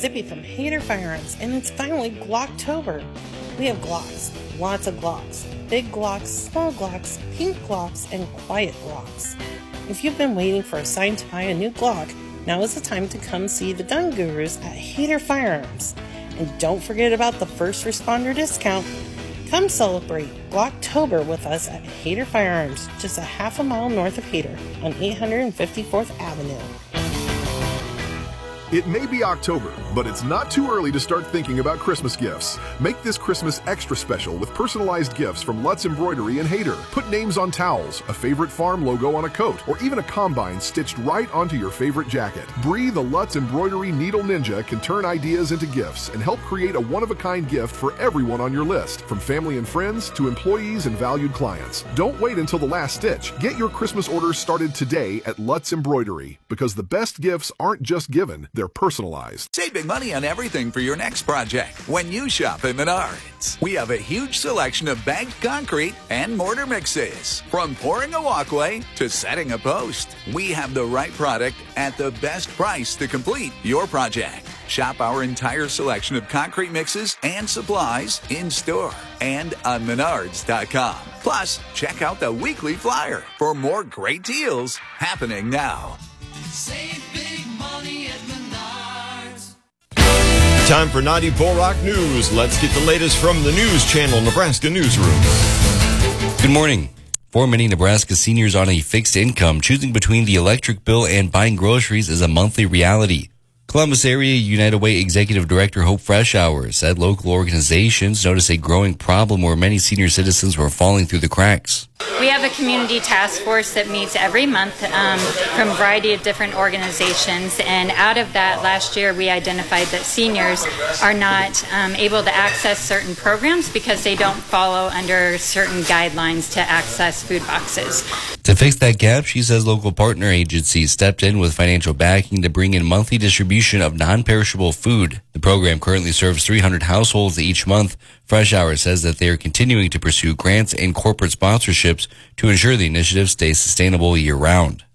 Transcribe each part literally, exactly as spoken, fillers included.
Zippy from Hader Firearms, and it's finally Glocktober. We have Glocks, lots of Glocks, big Glocks, small Glocks, pink Glocks, and quiet Glocks. If you've been waiting for a sign to buy a new Glock, now is the time to come see the gun gurus at Hader Firearms. And don't forget about the first responder discount. Come celebrate Glocktober with us at Hader Firearms, just a half a mile north of Hader on eight hundred fifty-fourth Avenue. It may be October, but it's not too early to start thinking about Christmas gifts. Make this Christmas extra special with personalized gifts from Lutz Embroidery in Hader. Put names on towels, a favorite farm logo on a coat, or even a combine stitched right onto your favorite jacket. Bree, the Lutz Embroidery Needle Ninja, can turn ideas into gifts and help create a one-of-a-kind gift for everyone on your list, from family and friends to employees and valued clients. Don't wait until the last stitch. Get your Christmas orders started today at Lutz Embroidery, because the best gifts aren't just given, they're personalized. Save big money on everything for your next project when you shop at Menards. We have a huge selection of bagged concrete and mortar mixes. From pouring a walkway to setting a post, we have the right product at the best price to complete your project. Shop our entire selection of concrete mixes and supplies in store and on menards dot com. Plus, check out the weekly flyer for more great deals happening now. Save big money at Menards. Time for ninety-four Rock News. Let's get the latest from the News Channel Nebraska Newsroom. Good morning. For many Nebraska seniors on a fixed income, choosing between the electric bill and buying groceries is a monthly reality. Columbus Area United Way Executive Director Hope Freshour said local organizations notice a growing problem where many senior citizens were falling through the cracks. We have a community task force that meets every month um, from a variety of different organizations, and out of that last year we identified that seniors are not um, able to access certain programs because they don't follow under certain guidelines to access food boxes. To fix that gap, she says local partner agencies stepped in with financial backing to bring in monthly distribution of non-perishable food. The program currently serves three hundred households each month. Freshour says that they are continuing to pursue grants and corporate sponsorships to ensure the initiative stays sustainable year-round.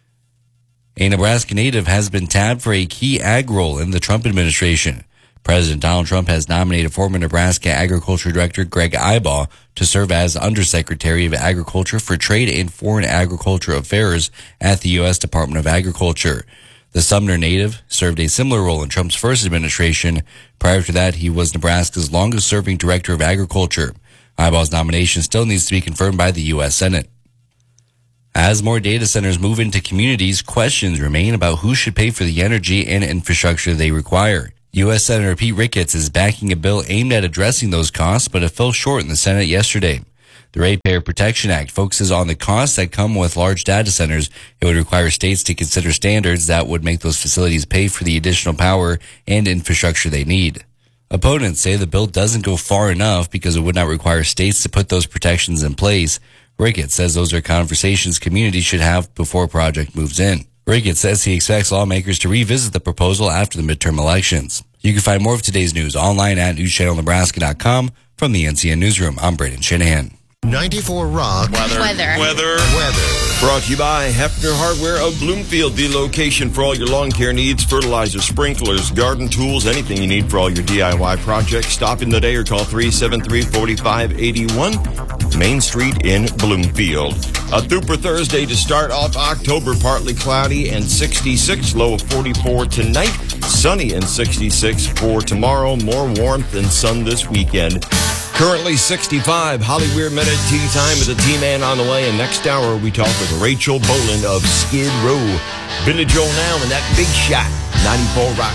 A Nebraska native has been tabbed for a key ag role in the Trump administration. President Donald Trump has nominated former Nebraska Agriculture Director Greg Ibaugh to serve as Undersecretary of Agriculture for Trade and Foreign Agriculture Affairs at the U S Department of Agriculture. The Sumner native served a similar role in Trump's first administration. Prior to that, he was Nebraska's longest-serving Director of Agriculture. Ibaugh's nomination still needs to be confirmed by the U S Senate. As more data centers move into communities, questions remain about who should pay for the energy and infrastructure they require. U S Senator Pete Ricketts is backing a bill aimed at addressing those costs, but it fell short in the Senate yesterday. The Ratepayer Protection Act focuses on the costs that come with large data centers. It would require states to consider standards that would make those facilities pay for the additional power and infrastructure they need. Opponents say the bill doesn't go far enough because it would not require states to put those protections in place. Ricketts says those are conversations communities should have before a project moves in. Ricketts says he expects lawmakers to revisit the proposal after the midterm elections. You can find more of today's news online at news channel nebraska dot com. From the N C N Newsroom, I'm Braden Shanahan. ninety-four Rock. Weather. Weather. Weather. Weather. Brought to you by Hefner Hardware of Bloomfield, the location for all your lawn care needs, fertilizer, sprinklers, garden tools, anything you need for all your D I Y projects. Stop in today or call three seven three, four five eight one, Main Street in Bloomfield. A Thooper Thursday to start off October, partly cloudy and sixty-six, low of forty-four tonight, sunny and sixty-six for tomorrow, more warmth and sun this weekend. Currently sixty-five, Holly Weir Minute Tea Time with a T-Man on the way, and next hour we talk with Rachel Boland of Skid Row. Billy Joel now and that big shot, ninety-four Rock.